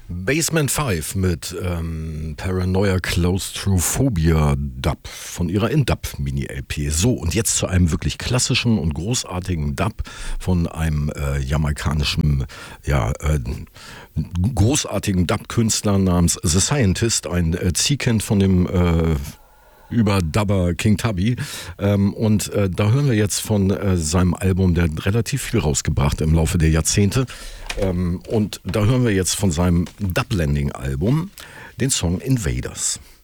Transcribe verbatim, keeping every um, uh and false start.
Basement fünf mit ähm, Paranoia Claustrophobia Dub von ihrer In-Dub Mini-L P. So, und jetzt zu einem wirklich klassischen und großartigen Dub von einem äh, jamaikanischen, ja, äh, großartigen Dub-Künstler namens The Scientist, ein äh, Ziehkind von dem äh, über Dubber King Tubby. Ähm, und äh, da hören wir jetzt von äh, seinem Album, der hat relativ viel rausgebracht im Laufe der Jahrzehnte. Ähm, und da hören wir jetzt von seinem Dublanding-Album den Song Invaders.